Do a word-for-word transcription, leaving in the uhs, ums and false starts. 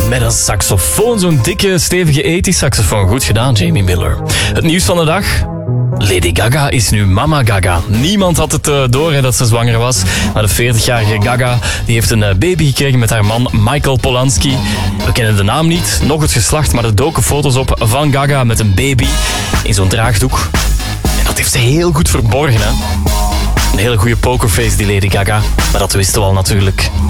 met een saxofoon. Zo'n dikke, stevige ethisch saxofoon. Goed gedaan, Jamie Miller. Het nieuws van de dag. Lady Gaga is nu Mama Gaga. Niemand had het uh, door hè, dat ze zwanger was. Maar de veertigjarige Gaga die heeft een uh, baby gekregen met haar man Michael Polanski. We kennen de naam niet, nog het geslacht, maar er doken foto's op van Gaga met een baby in zo'n draagdoek. En dat heeft ze heel goed verborgen, hè. Een hele goede pokerface, die Lady Gaga. Maar dat wisten we al natuurlijk.